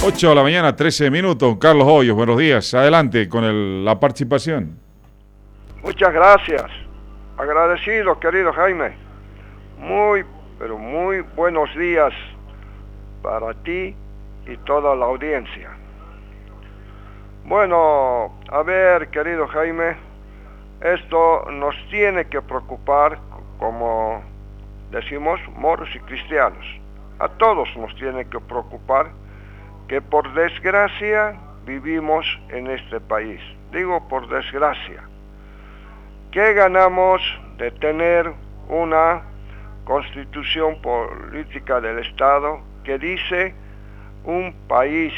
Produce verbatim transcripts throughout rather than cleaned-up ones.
ocho de la mañana, trece minutos. Carlos Hoyos, buenos días. Adelante con el, la participación. Muchas gracias. Agradecido, querido Jaime. Muy, pero muy buenos días para ti y toda la audiencia. Bueno, a ver, querido Jaime, esto nos tiene que preocupar, como decimos, moros y cristianos. A todos nos tiene que preocupar que por desgracia vivimos en este país. Digo por desgracia. ¿Qué ganamos de tener una constitución política del Estado que dice un país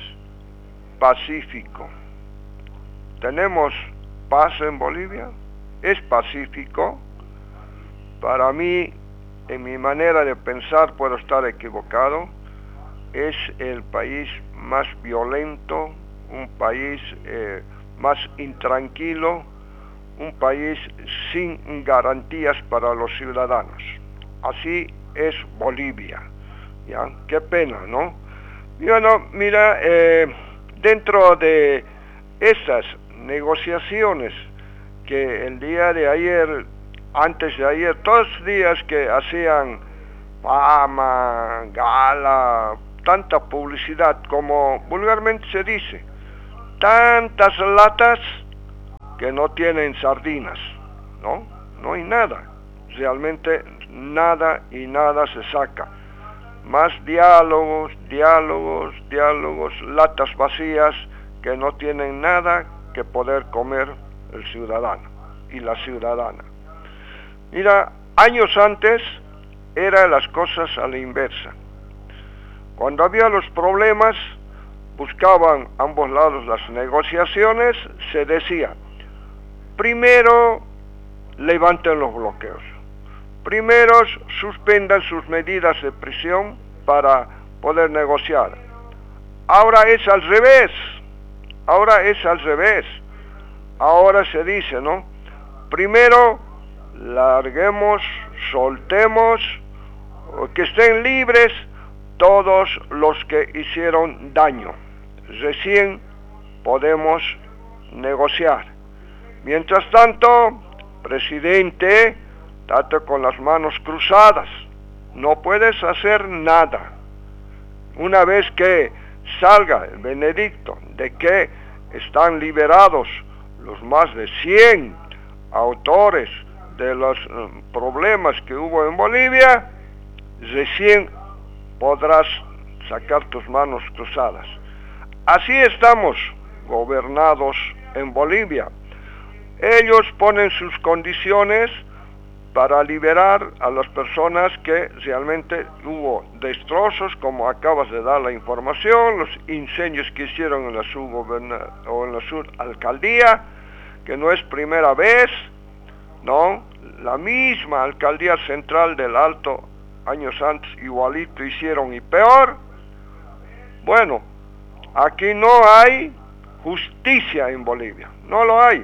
pacífico? ¿Tenemos paz en Bolivia? ¿Es pacífico? Para mí, en mi manera de pensar, puedo estar equivocado, es el país más violento, un país eh, más intranquilo, un país sin garantías para los ciudadanos. Así es Bolivia. ¿Ya? Qué pena, ¿no? Bueno, mira, eh, dentro de esas negociaciones que el día de ayer, antes de ayer, todos los días que hacían fama, gala, tanta publicidad, como vulgarmente se dice, tantas latas que no tienen sardinas, ¿no? No hay nada, realmente nada y nada se saca. Más diálogos, diálogos, diálogos, latas vacías que no tienen nada que poder comer el ciudadano y la ciudadana. Mira, años antes eran las cosas a la inversa. Cuando había los problemas, buscaban ambos lados las negociaciones, se decía, primero levanten los bloqueos, primero suspendan sus medidas de prisión para poder negociar. Ahora es al revés, ahora es al revés. Ahora se dice, ¿no? Primero larguemos, soltemos, que estén libres todos los que hicieron daño. Recién podemos negociar. Mientras tanto, presidente, date con las manos cruzadas. No puedes hacer nada. Una vez que salga el veredicto de que están liberados los más de cien autores de los uh, problemas que hubo en Bolivia, recién podrás sacar tus manos cruzadas. Así estamos gobernados en Bolivia. Ellos ponen sus condiciones para liberar a las personas que realmente hubo destrozos, como acabas de dar la información, los incendios que hicieron en la subgoberna o en la subalcaldía, que no es primera vez, ¿no? La misma alcaldía central del Alto, años antes, igualito hicieron y peor. Bueno, aquí no hay justicia en Bolivia, no lo hay.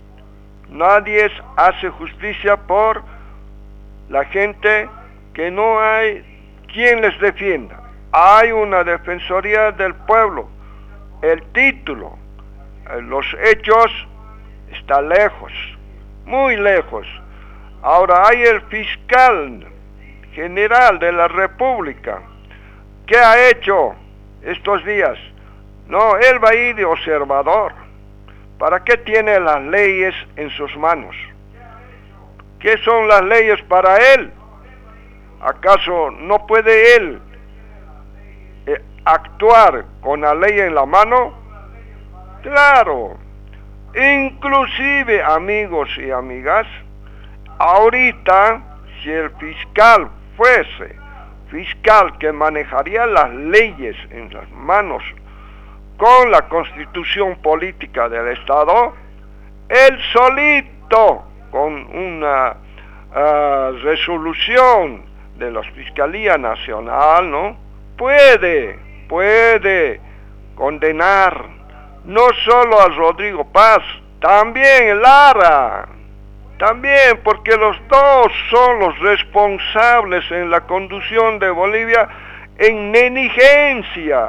Nadie hace justicia por la gente que no hay quien les defienda. Hay una defensoría del pueblo. El título, los hechos, está lejos, muy lejos. Ahora hay el fiscal general de la República. ¿Qué ha hecho estos días? No, él va a ir de observador. ¿Para qué tiene las leyes en sus manos? ¿Qué son las leyes para él? ¿Acaso no puede él eh, actuar con la ley en la mano? Claro. Inclusive, amigos y amigas, ahorita, si el fiscal fuese fiscal que manejaría las leyes en las manos con la constitución política del Estado, él solito, con una uh, resolución de la Fiscalía Nacional, ¿no? Puede, puede condenar no solo a Rodrigo Paz, también Lara, también porque los dos son los responsables en la conducción de Bolivia en negligencia,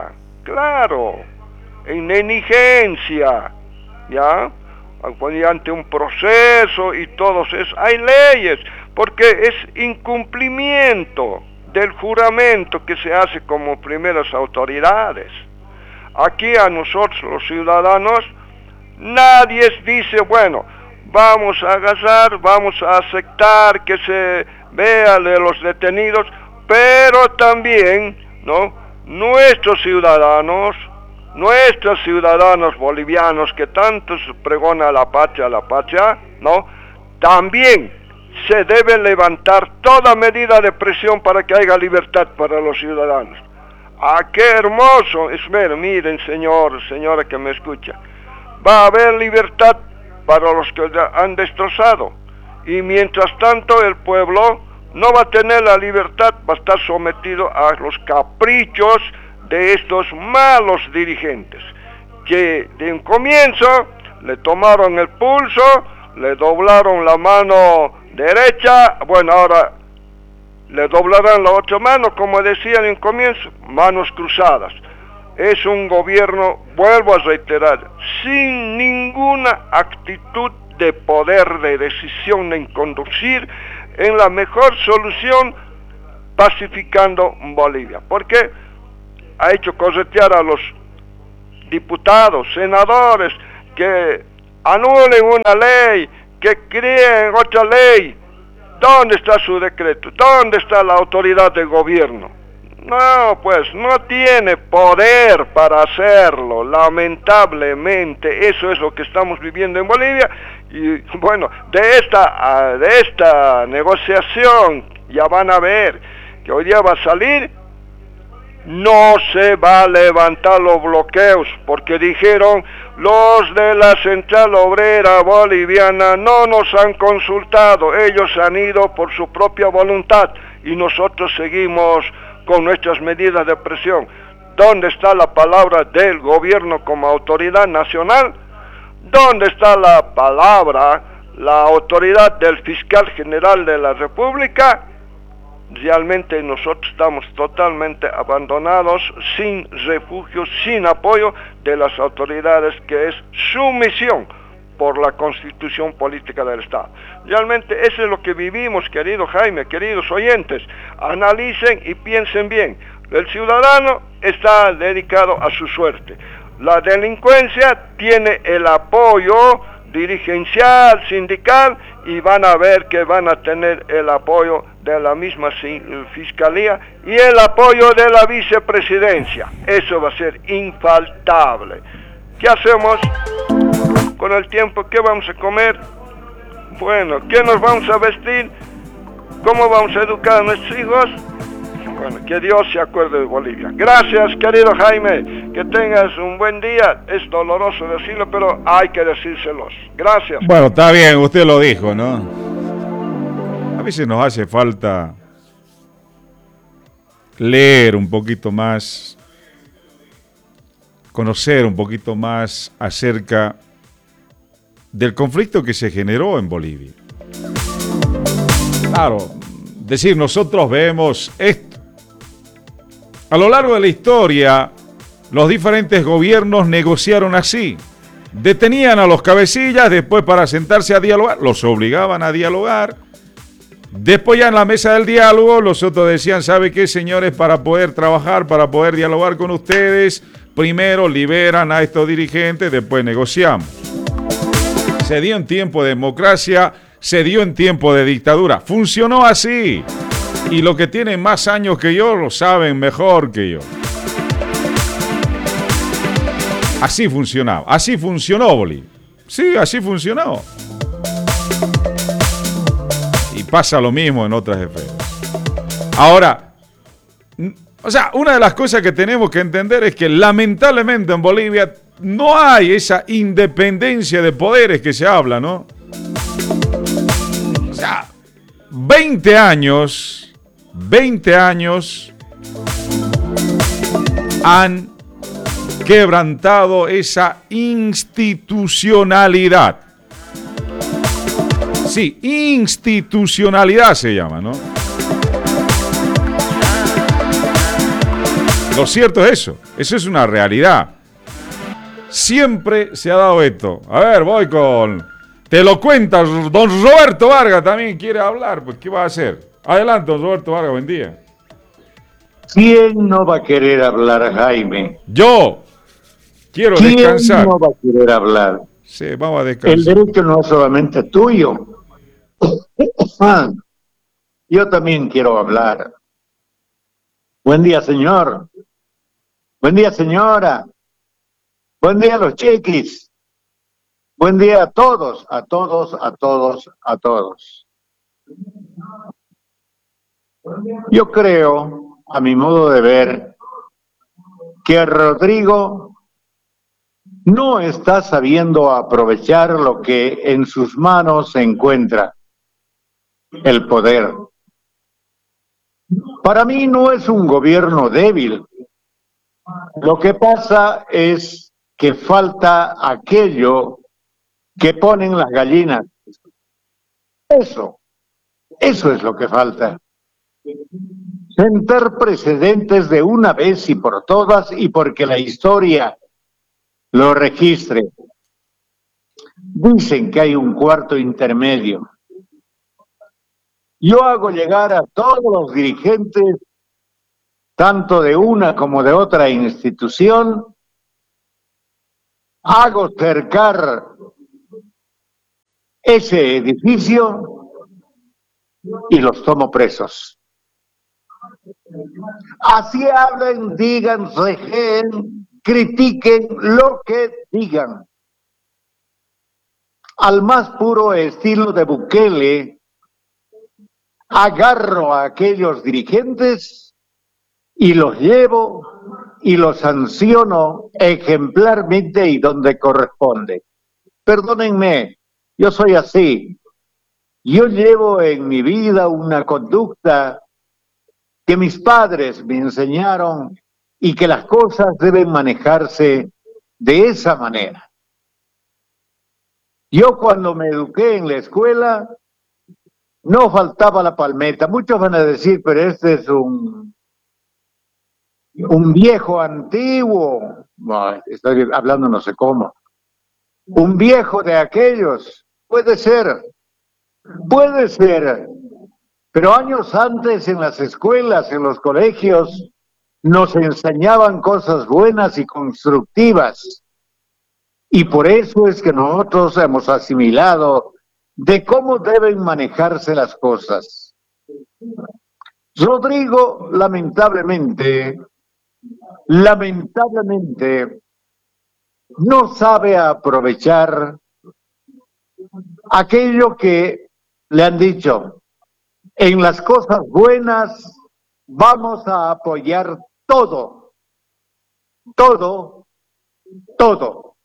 Claro, en negligencia, ¿ya? Ante un proceso y todos esos, hay leyes, porque es incumplimiento del juramento que se hace como primeras autoridades. Aquí a nosotros los ciudadanos, nadie dice, bueno, vamos a agarrar, vamos a aceptar que se vea de los detenidos, pero también, ¿no?, nuestros ciudadanos, nuestros ciudadanos bolivianos que tanto pregonan la patria, la patria, ¿no?, también se debe levantar toda medida de presión para que haya libertad para los ciudadanos. ¡Ah, qué hermoso! Espera, miren, señor, señora que me escucha, va a haber libertad para los que han destrozado, y mientras tanto el pueblo no va a tener la libertad, va a estar sometido a los caprichos de estos malos dirigentes, que de un comienzo le tomaron el pulso, le doblaron la mano derecha, bueno, ahora le doblarán la otra mano, como decían en comienzo, manos cruzadas. Es un gobierno, vuelvo a reiterar, sin ninguna actitud de poder de decisión en conducir en la mejor solución, pacificando Bolivia, porque ha hecho corretear a los diputados, senadores, que anulen una ley, que creen otra ley. ¿Dónde está su decreto? ¿Dónde está la autoridad de gobierno? No, pues no tiene poder para hacerlo, lamentablemente. Eso es lo que estamos viviendo en Bolivia. Y bueno, de esta, de esta negociación ya van a ver que hoy día va a salir, no se va a levantar los bloqueos, porque dijeron, los de la Central Obrera Boliviana no nos han consultado, ellos han ido por su propia voluntad y nosotros seguimos con nuestras medidas de presión. ¿Dónde está la palabra del gobierno como autoridad nacional? ¿Dónde está la palabra, la autoridad del fiscal general de la República? Realmente nosotros estamos totalmente abandonados, sin refugio, sin apoyo de las autoridades, que es su misión por la Constitución Política del Estado. Realmente eso es lo que vivimos, querido Jaime, queridos oyentes. Analicen y piensen bien. El ciudadano está dedicado a su suerte. La delincuencia tiene el apoyo dirigencial, sindical, y van a ver que van a tener el apoyo de la misma fiscalía y el apoyo de la vicepresidencia. Eso va a ser infaltable. ¿Qué hacemos con el tiempo? ¿Qué vamos a comer? Bueno, ¿qué nos vamos a vestir? ¿Cómo vamos a educar a nuestros hijos? Bueno, que Dios se acuerde de Bolivia. Gracias, querido Jaime. Que tengas un buen día. Es doloroso decirlo, pero hay que decírselos. Gracias. Bueno, está bien, usted lo dijo, ¿no? A veces nos hace falta leer un poquito más, conocer un poquito más acerca del conflicto que se generó en Bolivia. Claro, decir, nosotros vemos esto. A lo largo de la historia, los diferentes gobiernos negociaron así. Detenían a los cabecillas, después para sentarse a dialogar, los obligaban a dialogar. Después ya en la mesa del diálogo, los otros decían, ¿sabe qué, señores? Para poder trabajar, para poder dialogar con ustedes, primero liberan a estos dirigentes, después negociamos. Se dio en tiempo de democracia, se dio en tiempo de dictadura. Funcionó así. Y los que tienen más años que yo lo saben mejor que yo. Así funcionaba. Así funcionó Bolivia. Sí, así funcionó. Y pasa lo mismo en otras esferas. Ahora, o sea, una de las cosas que tenemos que entender es que lamentablemente en Bolivia no hay esa independencia de poderes que se habla, ¿no? O sea, veinte años... veinte años han quebrantado esa institucionalidad. Sí, institucionalidad se llama, ¿no? Lo cierto es eso, eso es una realidad. Siempre se ha dado esto. A ver, voy con... Te lo cuentas, don Roberto Vargas también quiere hablar, pues ¿qué va a hacer? Adelante, don Roberto Vargas, buen día. ¿Quién no va a querer hablar, Jaime? Yo quiero ¿Quién descansar. no va a querer hablar? Sí, vamos a descansar. El derecho no es solamente tuyo. Yo también quiero hablar. Buen día, señor. Buen día, señora. Buen día, los chiquis. Buen día a todos, a todos, a todos, a todos. Yo creo, a mi modo de ver, que Rodrigo no está sabiendo aprovechar lo que en sus manos se encuentra, el poder. Para mí no es un gobierno débil. Lo que pasa es que falta aquello que ponen las gallinas. Eso, eso es lo que falta. Sentar precedentes de una vez y por todas y porque la historia lo registre. Dicen que hay un cuarto intermedio. Yo hago llegar a todos los dirigentes, tanto de una como de otra institución, hago cercar ese edificio y los tomo presos. Así hablen, digan, rejeen, critiquen lo que digan. Al más puro estilo de Bukele, agarro a aquellos dirigentes y los llevo y los sanciono ejemplarmente y donde corresponde. Perdónenme, yo soy así. Yo llevo en mi vida una conducta que mis padres me enseñaron y que las cosas deben manejarse de esa manera. Yo cuando me eduqué en la escuela no faltaba la palmeta. Muchos van a decir, pero este es un, un viejo antiguo. No, estoy hablando no sé cómo. Un viejo de aquellos. Puede ser. Puede ser. Pero años antes en las escuelas, en los colegios, nos enseñaban cosas buenas y constructivas. Y por eso es que nosotros hemos asimilado de cómo deben manejarse las cosas. Rodrigo, lamentablemente, lamentablemente, no sabe aprovechar aquello que le han dicho. En las cosas buenas vamos a apoyar todo, todo, todo.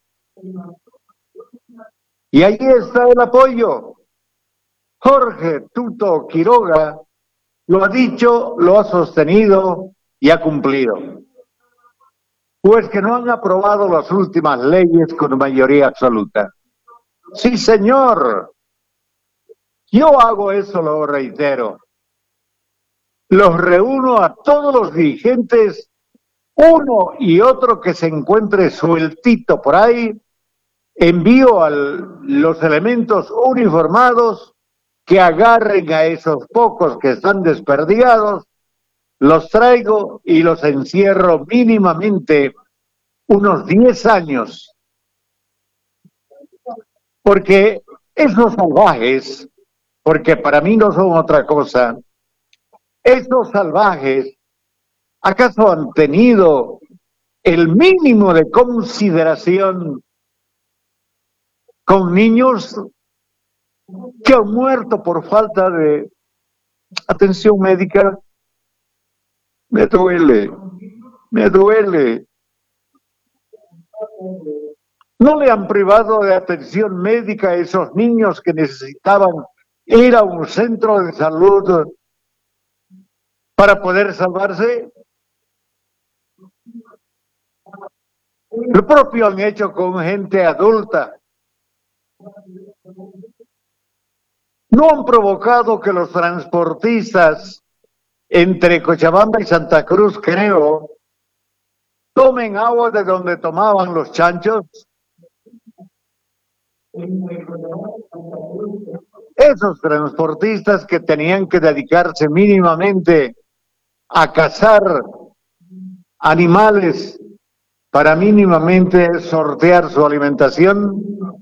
Y ahí está el apoyo. Jorge Tuto Quiroga lo ha dicho, lo ha sostenido y ha cumplido. Pues que no han aprobado las últimas leyes con mayoría absoluta. Sí, señor. Yo hago eso, lo reitero. Los reúno a todos los dirigentes, uno y otro que se encuentre sueltito por ahí, envío a los elementos uniformados que agarren a esos pocos que están desperdigados, los traigo y los encierro mínimamente unos diez años. Porque esos salvajes, porque para mí no son otra cosa, esos salvajes, ¿acaso han tenido el mínimo de consideración con niños que han muerto por falta de atención médica? Me duele, me duele. ¿No le han privado de atención médica a esos niños que necesitaban ir a un centro de salud para poder salvarse? Lo propio han hecho con gente adulta. No han provocado que los transportistas entre Cochabamba y Santa Cruz, creo, tomen agua de donde tomaban los chanchos. Esos transportistas que tenían que dedicarse mínimamente a cazar animales para mínimamente sortear su alimentación.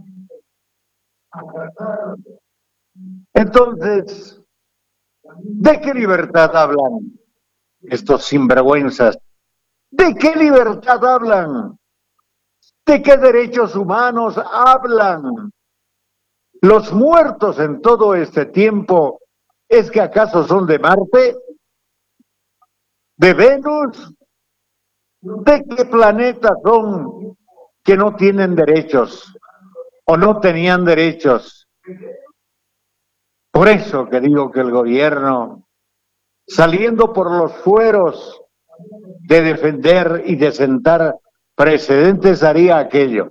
Entonces, ¿de qué libertad hablan estos sinvergüenzas? ¿De qué libertad hablan? ¿De qué derechos humanos hablan? Los muertos en todo este tiempo, ¿es que acaso son de Marte? ¿De Venus? ¿De qué planeta son que no tienen derechos o no tenían derechos? Por eso que digo que el gobierno, saliendo por los fueros de defender y de sentar precedentes, haría aquello.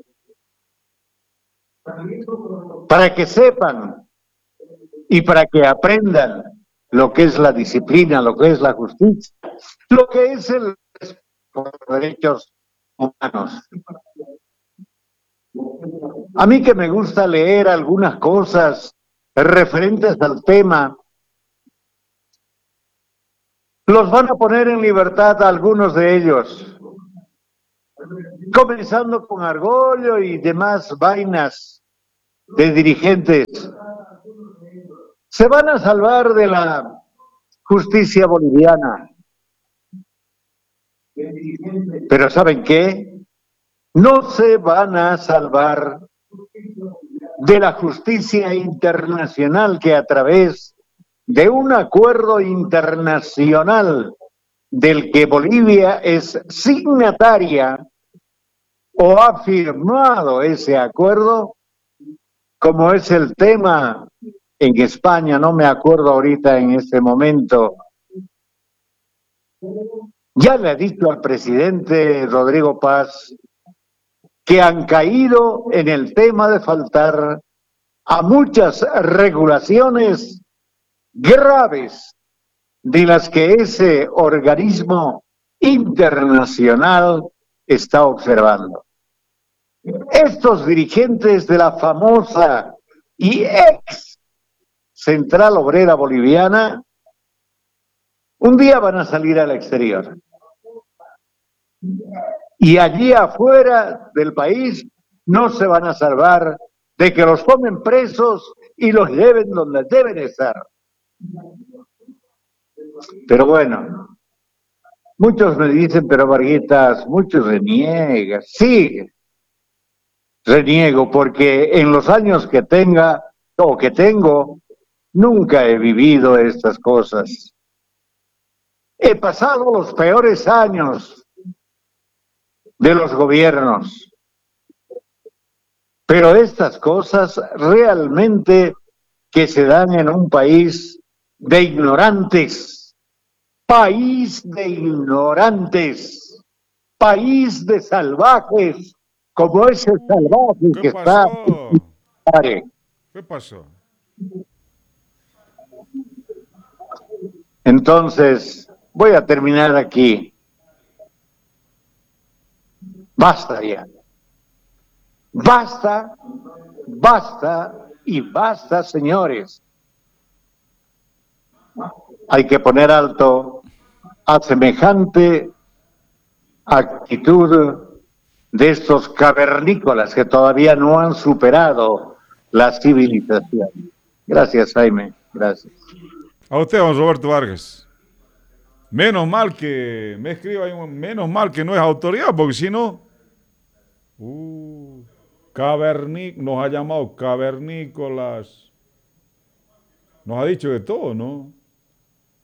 Para que sepan y para que aprendan lo que es la disciplina, lo que es la justicia, lo que es el por los derechos humanos. A mí que me gusta leer algunas cosas referentes al tema, los van a poner en libertad a algunos de ellos, comenzando con Argollo y demás vainas de dirigentes. Se van a salvar de la justicia boliviana. Pero ¿saben qué? No se van a salvar de la justicia internacional que a través de un acuerdo internacional del que Bolivia es signataria o ha firmado ese acuerdo, como es el tema en España, no me acuerdo ahorita en este momento. Ya le ha dicho al presidente Rodrigo Paz que han caído en el tema de faltar a muchas regulaciones graves de las que ese organismo internacional está observando. Estos dirigentes de la famosa y ex Central Obrera Boliviana un día van a salir al exterior. Y allí afuera del país no se van a salvar de que los tomen presos y los lleven donde deben estar. Pero bueno, muchos me dicen, pero Varguitas, muchos reniegan. Sí, reniego porque en los años que tenga o que tengo, nunca he vivido estas cosas. He pasado los peores años de los gobiernos. Pero estas cosas realmente que se dan en un país de ignorantes, país de ignorantes, país de salvajes, como ese salvaje ¿Qué que pasó? está... ¿Qué pasó? Entonces, voy a terminar aquí. Basta ya. Basta, basta y basta, señores. Hay que poner alto a semejante actitud de estos cavernícolas que todavía no han superado la civilización. Gracias, Jaime. Gracias. A usted, don Roberto Vargas. Menos mal que me escriba, menos mal que no es autoridad, porque si no... Uh, caverní, nos ha llamado cavernícolas. Nos ha dicho de todo, ¿no?